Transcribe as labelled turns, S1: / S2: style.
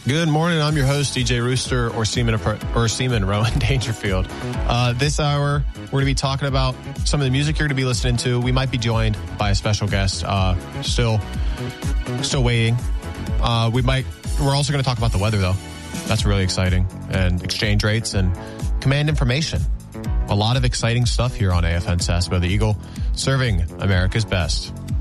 S1: Good morning. I'm your host, DJ Rooster, or Seaman Rowan Dangerfield. This hour, we're going to be talking about some of the music you're going to be listening to. We might be joined by a special guest. Still waiting. We're also going to talk about the weather, though. That's really exciting. And exchange rates and command information. A lot of exciting stuff here on AFN Sasbo, the Eagle, serving America's best.